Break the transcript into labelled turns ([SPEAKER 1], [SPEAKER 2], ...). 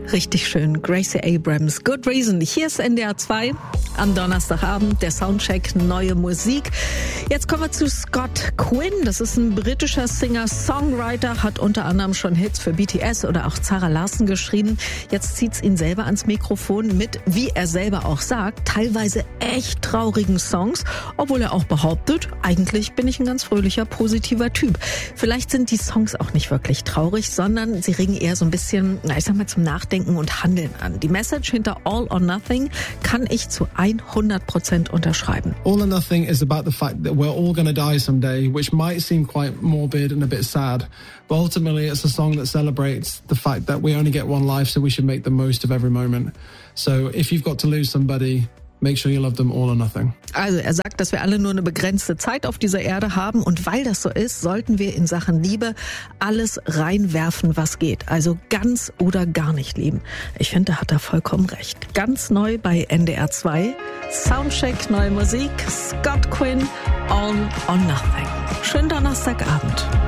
[SPEAKER 1] Richtig schön. Gracie Abrams, Good Reason. Hier ist NDR 2 am Donnerstagabend, der Soundcheck, neue Musik. Jetzt kommen wir zu Scott Quinn. Das ist ein britischer Singer-Songwriter, hat unter anderem schon Hits für BTS oder auch Zara Larsson geschrieben. Jetzt zieht's ihn selber ans Mikrofon mit, wie er selber auch sagt, teilweise echt traurigen Songs, obwohl er auch behauptet, eigentlich bin ich ein ganz fröhlicher, positiver Typ. Vielleicht sind die Songs auch nicht wirklich traurig, sondern sie regen eher so ein bisschen, ich sag mal, zum Nachdenken und Handeln an. Die Message hinter All or Nothing kann ich zu 100% unterschreiben.
[SPEAKER 2] All or Nothing is about the fact that we're all going to die someday, which might seem quite morbid and a bit sad, but ultimately it's a song that celebrates the fact that we only get one life, so we should make the most of every moment. So if you've got to lose somebody, make sure you love them all or nothing.
[SPEAKER 1] Also er sagt, dass wir alle nur eine begrenzte Zeit auf dieser Erde haben und weil das so ist, sollten wir in Sachen Liebe alles reinwerfen, was geht. Also ganz oder gar nicht lieben. Ich finde, da hat er vollkommen recht. Ganz neu bei NDR 2, Soundcheck, neue Musik, Scott Quinn, All or Nothing. Schönen Donnerstagabend.